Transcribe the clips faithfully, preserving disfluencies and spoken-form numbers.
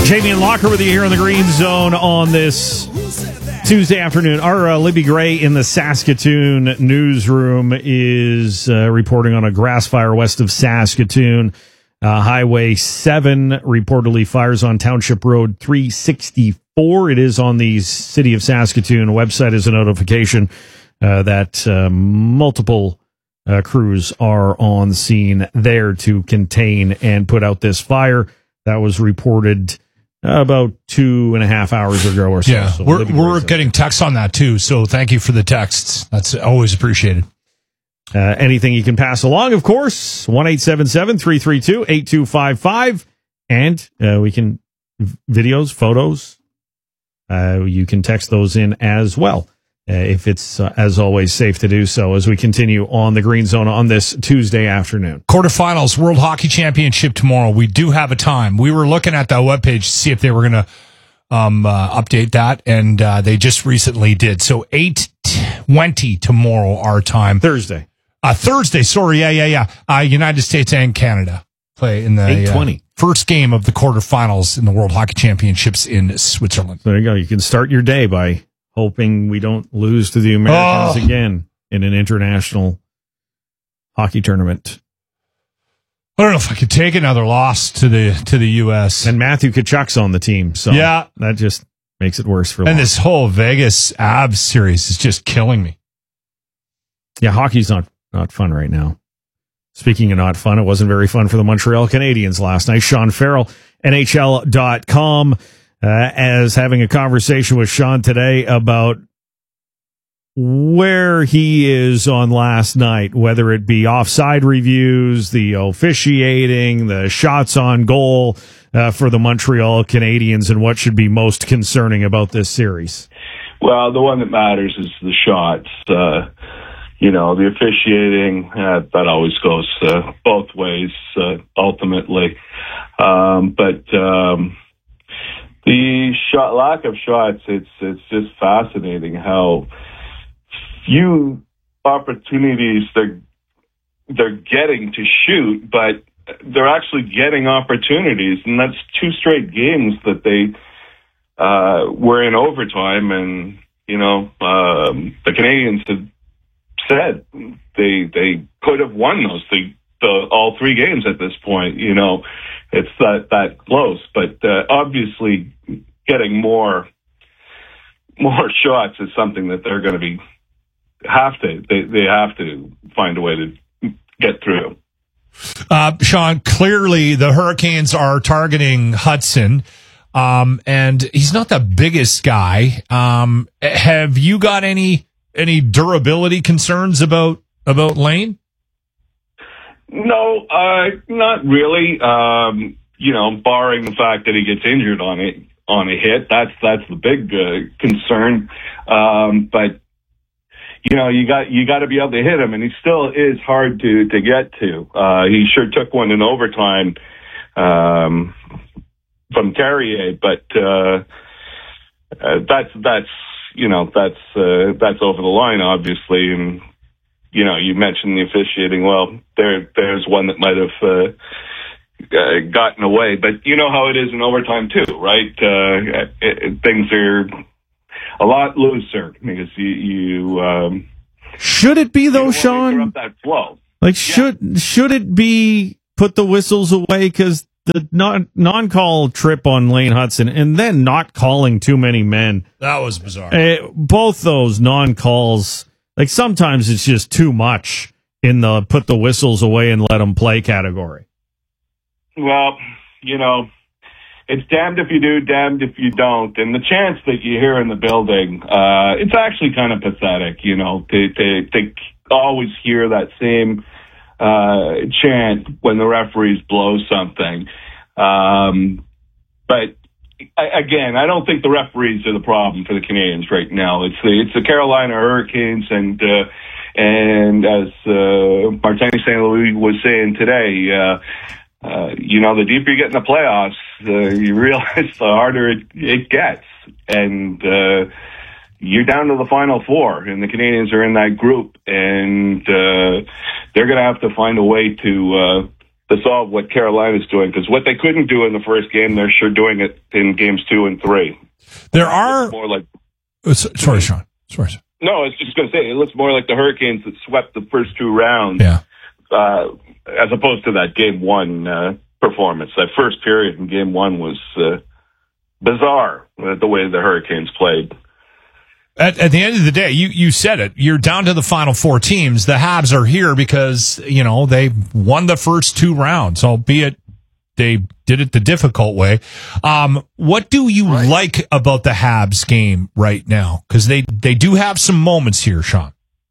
Jamie and Locker with you here in the Green Zone on this Tuesday afternoon. Our uh, Libby Gray in the Saskatoon newsroom is uh, reporting on a grass fire west of Saskatoon. Uh, Highway seven reportedly fires on Township Road three sixty-four. It is on the City of Saskatoon website as a notification uh, that uh, multiple uh, crews are on scene there to contain and put out this fire. That was reported Uh, about two and a half hours ago or so. Yeah, so we're we're getting texts on that too, so thank you for the texts. That's always appreciated. Uh, anything you can pass along, of course, one eight seven seven, three three two, eight two five five. And uh, we can, v- videos, photos, uh, you can text those in as well, uh, if it's, uh, as always, safe to do so as we continue on the Green Zone on this Tuesday afternoon. Quarterfinals, World Hockey Championship tomorrow. We do have a time. We were looking at that webpage to see if they were going to um, uh, update that, and uh, they just recently did. So eight twenty tomorrow, our time. Thursday. Uh, Thursday, sorry, yeah, yeah, yeah. Uh, United States and Canada play in the eight twenty. Uh, first game of the quarterfinals in the World Hockey Championships in Switzerland. So there you go. You can start your day by hoping we don't lose to the Americans oh. again in an international hockey tournament. I don't know if I could take another loss to the to the U S And Matthew Tkachuk's on the team, so yeah, that just makes it worse for. And long. This whole Vegas Avs series is just killing me. Yeah, hockey's not not fun right now. Speaking of not fun, it wasn't very fun for the Montreal Canadiens last night. Sean Farrell, N H L dot com. Uh, as having a conversation with Sean today about where he is on last night, whether it be offside reviews, the officiating, the shots on goal uh, for the Montreal Canadiens, and what should be most concerning about this series. Well, the one that matters is the shots. Uh, you know, the officiating, uh, that always goes uh, both ways, uh, ultimately. Um, but... Um, The shot, lack of shots, it's it's just fascinating how few opportunities they're, they're getting to shoot, but they're actually getting opportunities, and that's two straight games that they uh, were in overtime, and, you know, um, the Canadians have said they they could have won those the, the all three games at this point, you know. It's that, that close, but uh, obviously getting more more shots is something that they're going to be have to they they have to find a way to get through. Uh, Sean, clearly the Hurricanes are targeting Hudson, um, and he's not the biggest guy. Um, have you got any any durability concerns about about Lane? No, uh, not really. Um, you know, barring the fact that he gets injured on it on a hit, that's that's the big uh, concern. Um, but you know, you got you got to be able to hit him, and he still is hard to to get to. Uh, he sure took one in overtime um, from Carrier, but uh, uh, that's that's you know that's uh, that's over the line, obviously, and. You know, you mentioned the officiating. Well, there, there's one that might have uh, uh, gotten away. But you know how it is in overtime, too, right? Uh, it, it, things are a lot looser because you... you um, should it be, though, Sean? That flow. Like, should yeah. should it be put the whistles away? Because the non, non-call trip on Lane Hudson and then not calling too many men. That was bizarre. Uh, both those non-calls... Like, sometimes it's just too much in the put the whistles away and let them play category. Well, you know, it's damned if you do, damned if you don't. And the chants that you hear in the building, uh, it's actually kind of pathetic, you know, to, to, to always hear that same uh, chant when the referees blow something. Um, but Again, I don't think the referees are the problem for the Canadians right now. It's the it's the Carolina Hurricanes, and uh, and as uh, Martin Saint Louis was saying today, uh, uh, you know, the deeper you get in the playoffs, uh, you realize the harder it, it gets, and uh, you're down to the Final Four, and the Canadians are in that group, and uh, they're going to have to find a way to uh, to solve what Carolina's doing, because what they couldn't do in the first game, they're sure doing it in games two and three. There are more like. Oh, sorry, Sean. Sorry. Sir. No, I was just going to say it looks more like the Hurricanes that swept the first two rounds, yeah. uh, as opposed to that game one uh, performance. That first period in game one was uh, bizarre, uh, the way the Hurricanes played. At, at the end of the day, you, you said it. You're down to the final four teams. The Habs are here because, you know, they won the first two rounds, albeit they did it the difficult way. Um, what do you right. like about the Habs game right now? Because they, they do have some moments here, Sean.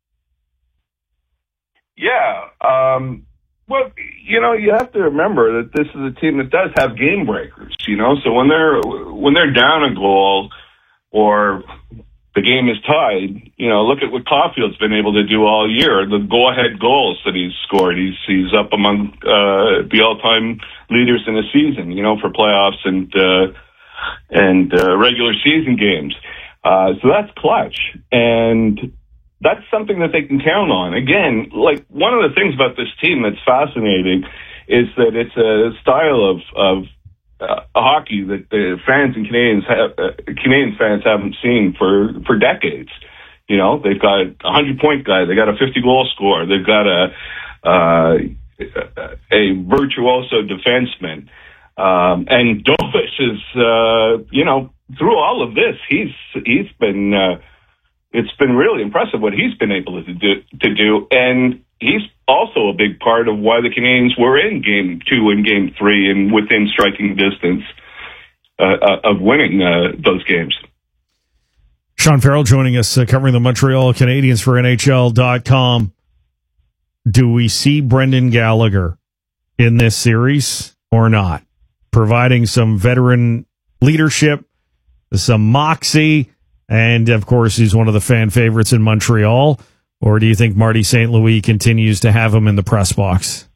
Yeah. Um, well, you know, you have to remember that this is a team that does have game breakers, you know, so when they're, when they're down a goal or the game is tied, you know, look at what Caulfield's been able to do all year. The go-ahead goals that he's scored, he's he's up among uh, the all-time leaders in the season, you know, for playoffs and uh, and uh, regular season games. Uh, so that's clutch, and that's something that they can count on. Again, like one of the things about this team that's fascinating is that it's a style of of Uh, hockey that the fans and Canadians have, uh, Canadian fans haven't seen for, for decades. You know, they've got a hundred point guy. They got a fifty goal scorer. They've got a, uh, a virtuoso defenseman. Um, and Dovish is, uh, you know, through all of this, he's, he's been, uh, it's been really impressive what he's been able to do, to do. And he's also a big part of why the Canadians were in game two and game three and within striking distance uh, of winning uh, those games. Sean Farrell joining us, uh, covering the Montreal Canadiens for N H L dot com. Do we see Brendan Gallagher in this series or not? Providing some veteran leadership, some moxie, and, of course, he's one of the fan favorites in Montreal. Or do you think Marty Saint Louis continues to have him in the press box?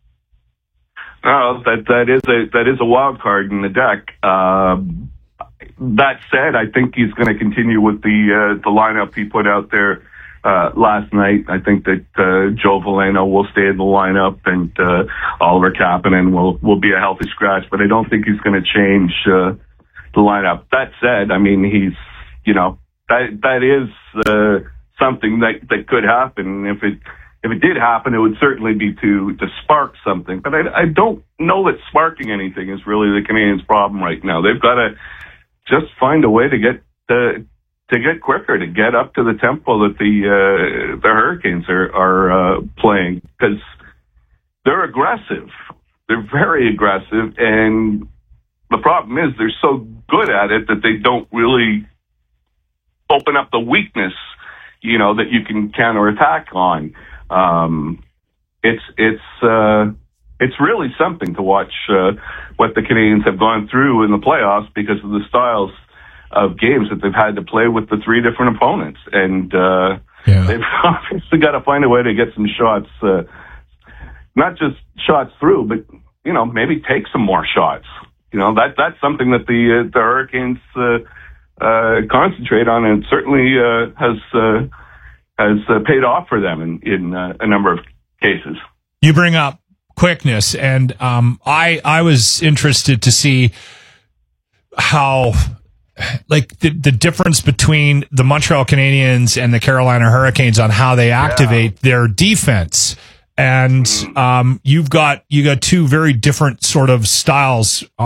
No, that that is a that is a wild card in the deck. Um, that said, I think he's going to continue with the uh, the lineup he put out there uh, last night. I think that uh, Joe Veleno will stay in the lineup, and uh, Oliver Kapanen will will be a healthy scratch. But I don't think he's going to change uh, the lineup. That said, I mean he's you know that that is. Uh, something that, that could happen. If it if it did happen, it would certainly be to, to spark something. But I, I don't know that sparking anything is really the Canadiens' problem right now. They've got to just find a way to get to, to get quicker, to get up to the tempo that the uh, the Hurricanes are are uh, playing, because they're aggressive. They're very aggressive, and the problem is they're so good at it that they don't really open up the weakness, you know, that you can counterattack on. Um, it's it's uh, it's really something to watch uh, what the Canadiens have gone through in the playoffs because of the styles of games that they've had to play with the three different opponents, and uh, yeah. they've obviously got to find a way to get some shots, uh, not just shots through, but you know, maybe take some more shots. You know, that that's something that the uh, the Hurricanes. Uh, Uh, concentrate on, and certainly uh, has uh, has uh, paid off for them in, in uh, a number of cases. You bring up quickness, and um, I I was interested to see how, like, the, the difference between the Montreal Canadiens and the Carolina Hurricanes on how they activate yeah. their defense. And um, you've got you got two very different sort of styles